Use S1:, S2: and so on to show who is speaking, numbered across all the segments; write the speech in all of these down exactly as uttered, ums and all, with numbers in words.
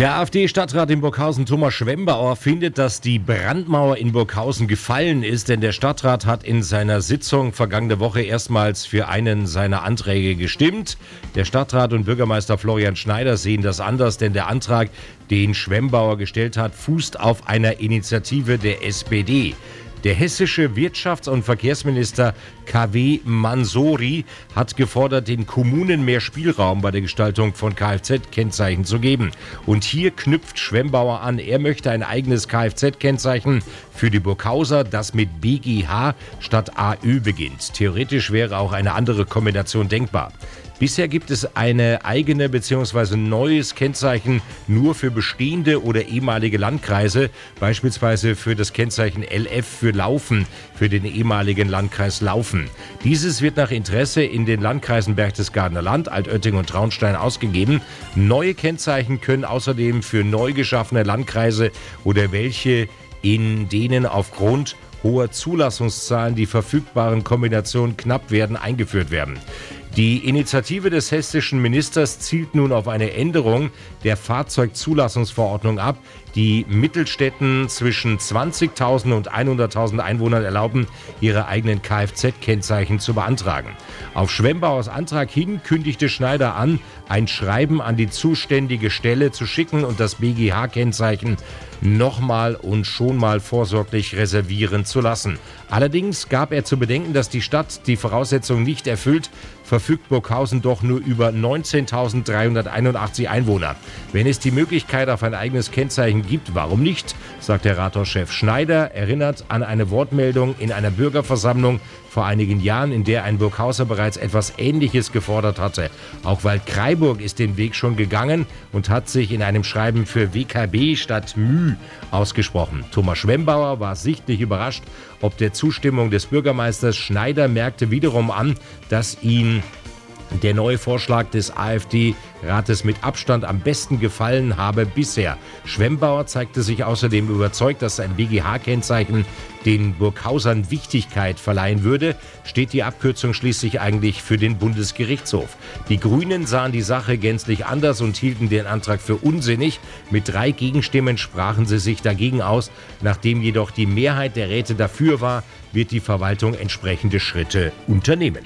S1: Der AfD-Stadtrat in Burghausen, Thomas Schwembauer, findet, dass die Brandmauer in Burghausen gefallen ist, denn der Stadtrat hat in seiner Sitzung vergangene Woche erstmals für einen seiner Anträge gestimmt. Der Stadtrat und Bürgermeister Florian Schneider sehen das anders, denn der Antrag, den Schwembauer gestellt hat, fußt auf einer Initiative der S P D. Der hessische Wirtschafts- und Verkehrsminister K W Mansouri hat gefordert, den Kommunen mehr Spielraum bei der Gestaltung von Kfz-Kennzeichen zu geben. Und hier knüpft Schwembauer an. Er möchte ein eigenes Kfz-Kennzeichen für die Burghauser, das mit B G H statt A Ö beginnt. Theoretisch wäre auch eine andere Kombination denkbar. Bisher gibt es eine eigene bzw. neues Kennzeichen nur für bestehende oder ehemalige Landkreise, beispielsweise für das Kennzeichen L F für Laufen, für den ehemaligen Landkreis Laufen. Dieses wird nach Interesse in den Landkreisen Berchtesgadener Land, Altötting und Traunstein ausgegeben. Neue Kennzeichen können außerdem für neu geschaffene Landkreise oder welche, in denen aufgrund hoher Zulassungszahlen die verfügbaren Kombinationen knapp werden, eingeführt werden. Die Initiative des hessischen Ministers zielt nun auf eine Änderung der Fahrzeugzulassungsverordnung ab, die Mittelstädten zwischen zwanzigtausend und hunderttausend Einwohnern erlauben, ihre eigenen Kfz-Kennzeichen zu beantragen. Auf Schwembauers Antrag hin kündigte Schneider an, ein Schreiben an die zuständige Stelle zu schicken und das B G H-Kennzeichen nochmal und schon mal vorsorglich reservieren zu lassen. Allerdings gab er zu bedenken, dass die Stadt die Voraussetzungen nicht erfüllt, verfügt Burghausen doch nur über neunzehntausenddreihunderteinundachtzig Einwohner. Wenn es die Möglichkeit auf ein eigenes Kennzeichen gibt, warum nicht, sagt der Rathauschef. Schneider erinnert an eine Wortmeldung in einer Bürgerversammlung vor einigen Jahren, in der ein Burghauser bereits etwas Ähnliches gefordert hatte. Auch Waldkraiburg ist den Weg schon gegangen und hat sich in einem Schreiben für W K B statt Mü ausgesprochen. Thomas Schwembauer war sichtlich überrascht ob der Zustimmung des Bürgermeisters. Schneider merkte wiederum an, dass ihm der neue Vorschlag des AfD-Rates mit Abstand am besten gefallen habe bisher. Schwembauer zeigte sich außerdem überzeugt, dass ein B G H-Kennzeichen den Burghausern Wichtigkeit verleihen würde, steht die Abkürzung schließlich eigentlich für den Bundesgerichtshof. Die Grünen sahen die Sache gänzlich anders und hielten den Antrag für unsinnig. Mit drei Gegenstimmen sprachen sie sich dagegen aus. Nachdem jedoch die Mehrheit der Räte dafür war, wird die Verwaltung entsprechende Schritte unternehmen.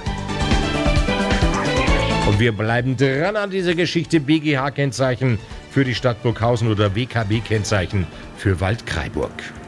S1: Und wir bleiben dran an dieser Geschichte. B G H-Kennzeichen für die Stadt Burghausen oder W K B-Kennzeichen für Waldkraiburg.